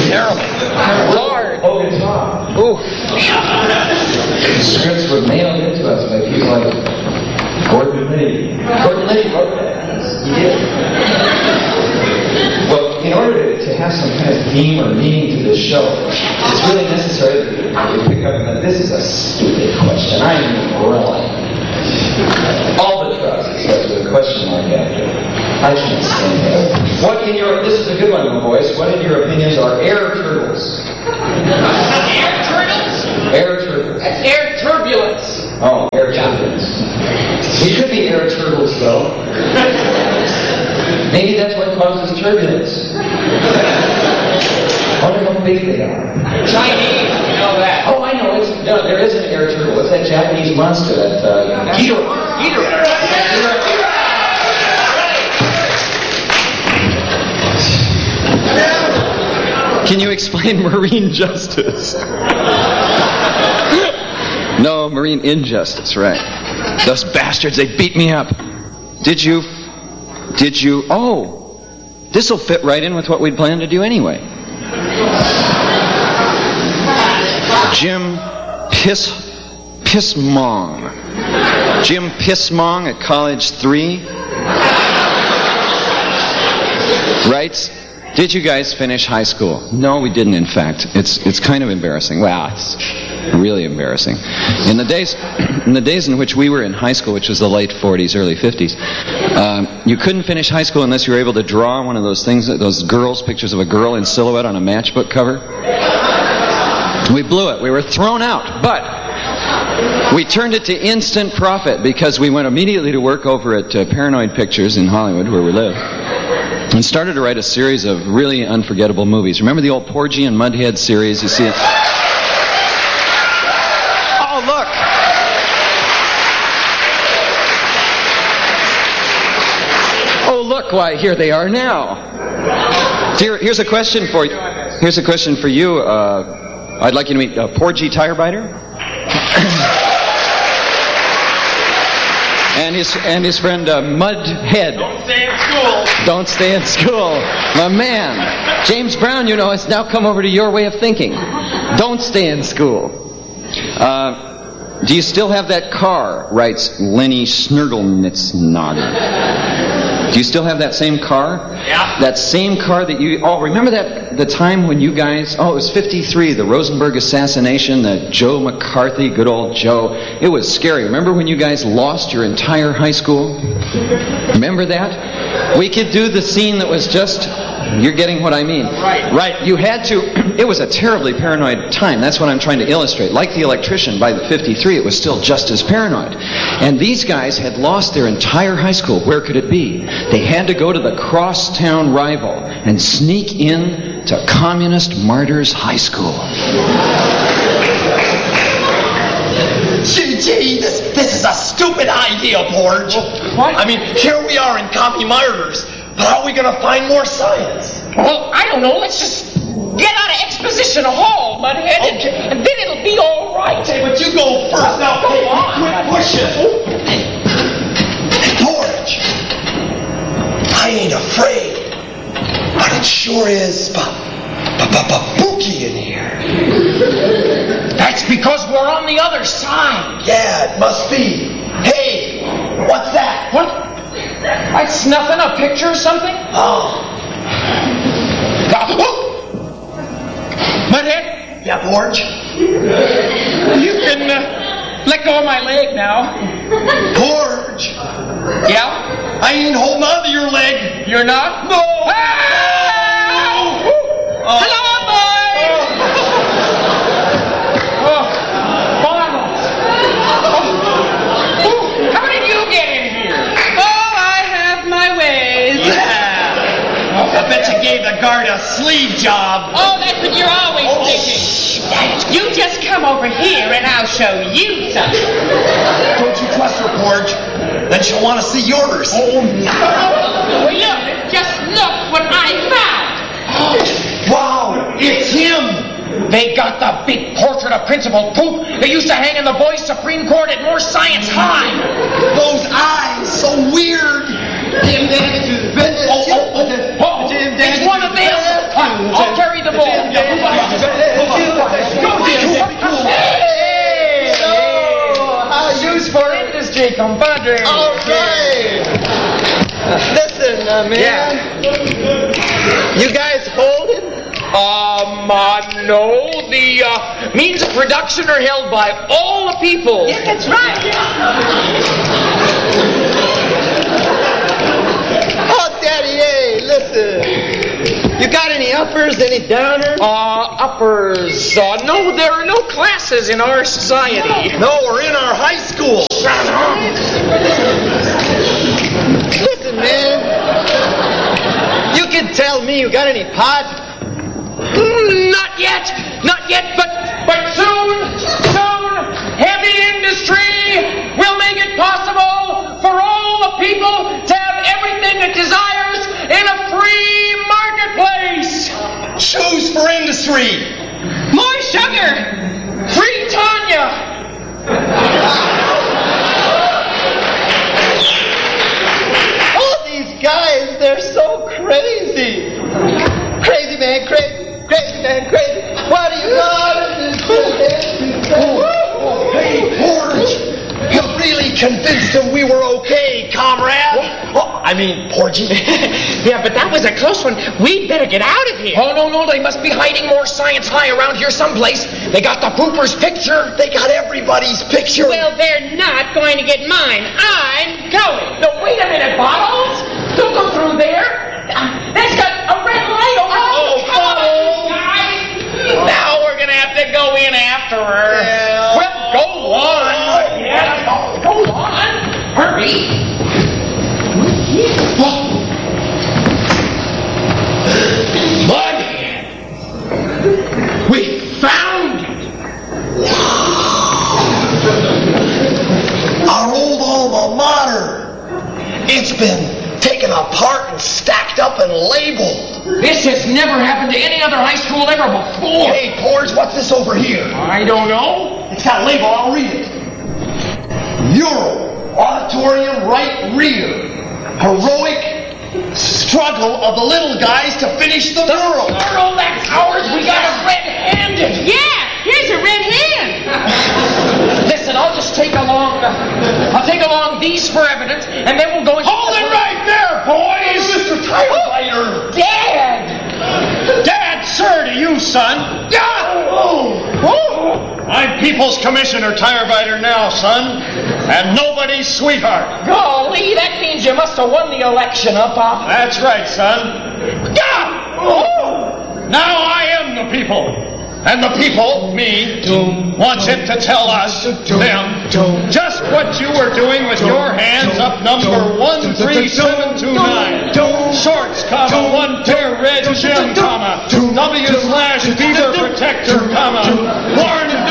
Terrible. Lord. Oh, guitar. Ooh. Scripts were mailed into us by people like Gordon Liddy. Gordon Liddy wrote that. He did. Well, in order to have some kind of theme or meaning to this show, it's really necessary that you pick up that this is a stupid question. I mean, really. Albatross, except with a question mark after it. I can't stand that. This is a good one, my boys. What in your opinions are air turtles? Air turtles? Air turtles. That's air turbulence. Oh, air turbulence. It could be air turtles, though. Maybe that's what causes turbulence. I wonder how big they are. Chinese, you know that. Oh, I know. No, there is an air turtle. It's that Japanese monster, that Ghidorah. Can you explain marine justice? No, marine injustice, right. Those bastards, they beat me up. Did you? Oh, this'll fit right in with what we'd planned to do anyway. Jim Pissmong. Jim Pissmong at College 3 writes, did you guys finish high school? No, we didn't, in fact. It's kind of embarrassing. Wow, it's really embarrassing. In the days in which we were in high school, which was the late 40s, early 50s, you couldn't finish high school unless you were able to draw one of those things, those pictures of a girl in silhouette on a matchbook cover. We blew it. We were thrown out. But we turned it to instant profit because we went immediately to work over at Paranoid Pictures in Hollywood, where we live, and started to write a series of really unforgettable movies. Remember the old Porgy and Mudhead series? You see it? Oh, look! Oh, look! Why, here they are now. Here's a question for you. Here's a question for you. I'd like you to meet Porgy Tirebiter. And his friend Mudhead. Don't stay in school. Don't stay in school. My man. James Brown, you know, has now come over to your way of thinking. Don't stay in school. Do you still have that car? Writes Lenny Snurgelnitznagel. Do you still have that same car? Yeah. That same car that you... Oh, remember the time when you guys... Oh, it was 53, the Rosenberg assassination, the Joe McCarthy, good old Joe. It was scary. Remember when you guys lost your entire high school? Remember that? We could do the scene that was just... You're getting what I mean. Right. You had to... It was a terribly paranoid time. That's what I'm trying to illustrate. Like the electrician, by the 53, it was still just as paranoid. And these guys had lost their entire high school. Where could it be? They had to go to the crosstown rival and sneak in to Communist Martyrs High School. Gee, this is a stupid idea, Porge. What? I mean, here we are in Commie Martyrs, but how are we going to find more science? Well, I don't know. Let's just get out of Exposition Hall, Mudhead, Okay. and then it'll be all right. Hey, but you go first. Now, Go on. quit pushing. Hey, Porge, I ain't afraid, but it sure is spooky in here. That's because we're on the other side. Yeah, it must be. Hey, what's that? What? That's nothing. A picture or something? Oh. Mudhead, Yeah, Porge? you can let go of my leg now. Porge, Yeah? I ain't holding on to your leg. You're not? No. Ah! Hello, boys! Bottles. How did you get in here? Oh, I have my ways. Yeah. I bet you gave the guard a sleeve job. Oh, that's what you're always thinking. You just come over here and I'll show you something. Don't you trust her, Porge? Then she'll want to see yours. Oh, no. Well, look, just look what I found. Wow, it's him. They got the big portrait of Principal Poop that used to hang in the Boys Supreme Court at More Science High. Those eyes, so weird. It's one of them. I'll carry the ball. Shoes for industry, compadre. All right. Listen, man. You guys holding? No. The means of production are held by all the people. Yes, that's right. Oh, Daddy, hey, listen. You got any uppers, any downers? Uppers. No, there are no classes in our society. No, we're in our high school. Listen, man. You can tell me you got any pot? Not yet, but soon, heavy industry will make it possible for all the people to have everything it desires in a free marketplace. Shoes for industry. More sugar. Free Tanya. All these guys, they're so crazy. Crazy, man, crazy. Crazy, man, crazy. What do you got in this? Hey, Porge, you really convinced them we were okay, comrade? Porgy. Yeah, but that was a close one. We'd better get out of here. Oh, no, they must be hiding more science high around here someplace. They got the pooper's picture. They got everybody's picture. Well, they're not going to get mine. I'm going. No, wait a minute, Bottles. Don't go through there. That's got a red light over it. Bottles. Now we're going to have to go in after her. Yeah. Well, go on. Yeah, go on. Hurry. Buddy, we found it. Our old alma mater. It's been taken apart and stacked up and labeled. This has never happened to any other high school ever before. Hey, Porge, what's this over here? I don't know. It's got a label, I'll read it. Mural, auditorium, right rear. Heroic struggle of the little guys to finish the mural. Mural, that's ours. We got it red-handed. Yeah, here's a red hand. Listen, I'll just take along these for evidence, and then we'll go and... Hold it right there, boys! Mr. Tire Fighter! Dad, sir, to you, son. I'm People's Commissioner Tire Biter now, son, and nobody's sweetheart. Golly, that means you must have won the election, Pop? That's right, son. Now I am the people. And the people, me, wants him to tell us, them, just what you were doing with your hands up number 13729. Shorts, comma, one pair red gem, comma, W/Beaver protector, comma, worn